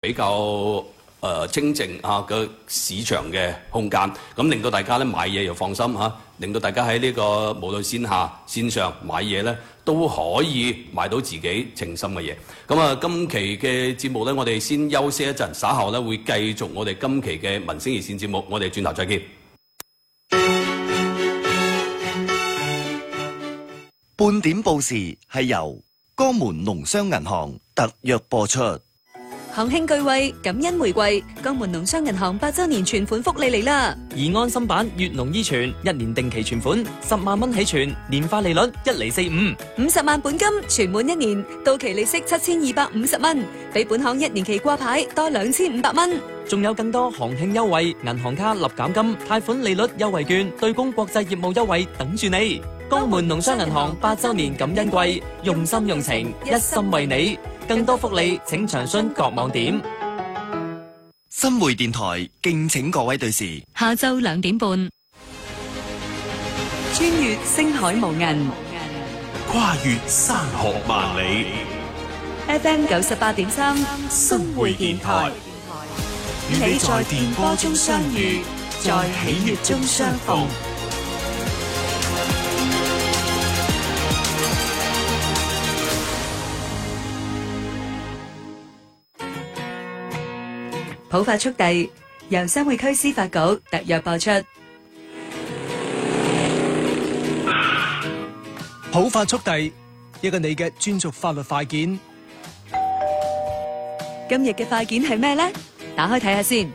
比較清靜嘅市場嘅空間，咁令到大家咧買嘢又放心嚇，令到大家喺呢個無論線下線上買嘢咧都可以買到自己情深嘅嘢。咁啊，今期嘅節目咧，我哋先休息一陣，稍後咧會繼續我哋今期嘅民生熱線節目，我哋轉頭再見。 半點報時係由江門農商銀行特約播出。 行慶巨惠，感恩回饋，江門農商銀行8周年存款福利嚟啦！ 而安心版粵農依存1年定期存款10萬蚊起存，年化利率1.45%，50 萬本金存滿1年，到期利息7250蚊，比本行1年期掛牌多2500蚊。 仲有更多行慶優惠，銀行卡立減金、貸款利率優惠券、對公國際業務優惠等住你。江門農商銀行8周年感恩季，用心用情，一心為你。更多福利請詳詢各網點。 新會電台敬請各位對視， 下晝2點半，穿越星海無垠， 跨越山河萬里。 FM 98.3 新會電台，與你在電波中相遇，在喜悅中相逢。 普法速遞由三會區司法局特約播出。 普法速遞，一個你嘅專屬法律快件。 今日嘅快件係咩呢？打開睇下先。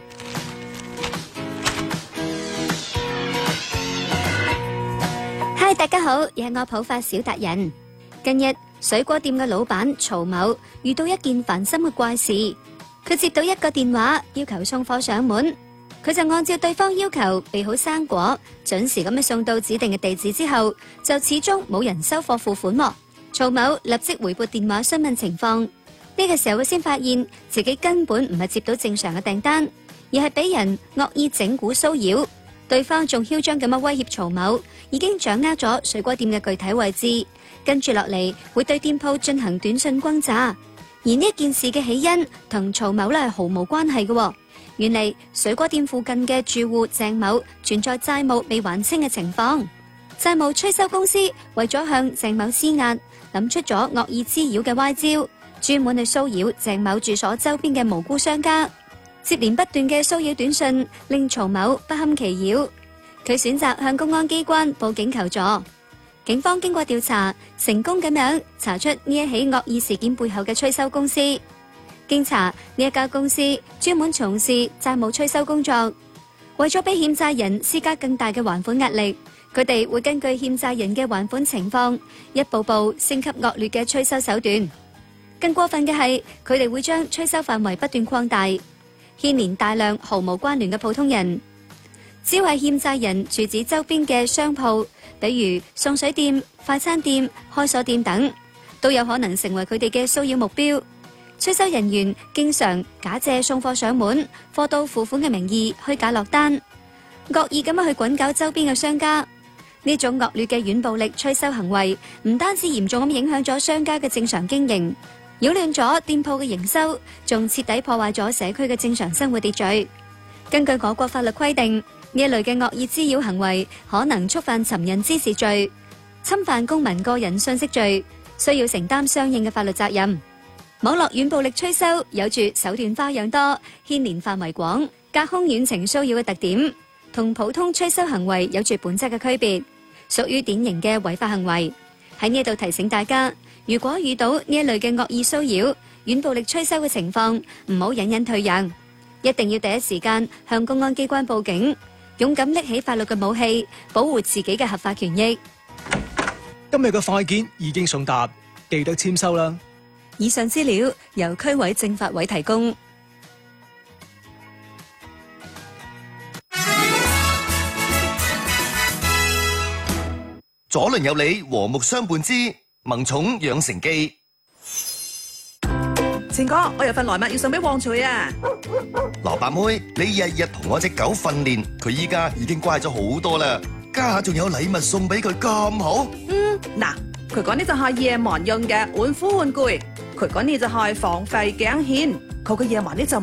嗨，大家好，又係我普法小達人。近日水果店嘅老闆曹某遇到一件煩心嘅怪事。佢接到一個電話，要求送貨上門，佢就按照對方要求備好生果，準時咁樣送到指定嘅地址之後，就始終冇人收貨付款。曹某立即回撥電話詢問情況，呢個時候佢先發現自己根本唔係接到正常嘅訂單，而係俾人惡意整蠱騷擾，對方仲囂張咁樣威脅曹某，已經掌握咗水果店嘅具體位置，跟住落嚟會對店鋪進行短信轟炸。而呢件事嘅起因同曹某係毫無關係嘅。原嚟水果店附近嘅住戶鄭某存在債務未還清嘅情況，債務催收公司為咗向鄭某施壓，諗出咗惡意滋擾嘅歪招，專門去騷擾鄭某住所周邊嘅無辜商家。接連不斷嘅騷擾短信令曹某不堪其擾，佢選擇向公安機關報警求助。警方經過調查，成功咁樣查出呢一起惡意事件背後嘅催收公司。經查，呢一家公司專門從事債務催收工作，為咗俾欠債人施加更大嘅還款壓力，佢哋會根據欠債人嘅還款情況，一步步升級惡劣嘅催收手段。更過分嘅係，佢哋會將催收範圍不斷擴大，牽連大量毫無關聯嘅普通人。只要係欠債人住址周邊嘅商鋪，比如送水店、快餐店、開鎖店等，都有可能成為佢哋嘅騷擾目標。催收人員經常假借送貨上門、貨到付款嘅名義虛假落單，惡意咁樣去滾搞周邊嘅商家。呢種惡劣嘅軟暴力催收行為，唔單止嚴重咁影響咗商家嘅正常經營，擾亂咗店鋪嘅營收，仲徹底破壞咗社區嘅正常生活秩序。根據我國法律規定，呢一類嘅惡意滋擾行為可能觸犯尋釁滋事罪、侵犯公民個人信息罪，需要承擔相應嘅法律責任。網絡軟暴力催收有住手段花樣多、牽連範圍廣、隔空遠程騷擾嘅特點，同普通催收行為有住本質嘅區別，屬於典型嘅違法行為。喺呢度提醒大家，如果遇到呢一類嘅惡意騷擾、軟暴力催收嘅情況，唔好隱忍退讓，一定要第一時間向公安機關報警，勇敢拎起法律嘅武器，保護自己嘅合法權益。 今日嘅快件已經送達，記得簽收啦。 以上資料由區委政法委提供。 左鄰右里和睦相伴之萌寵養成記。 晴哥，我有份來物要送俾旺財啊！ 蘿蔔妹，你日日同我隻狗訓練，佢依家已經乖咗好多啦，家下仲有禮物送俾佢咁好。 嗱，佢講呢就係夜晚用嘅換膚玩具，佢講呢就係防吠頸線，佢嘅夜晚呢就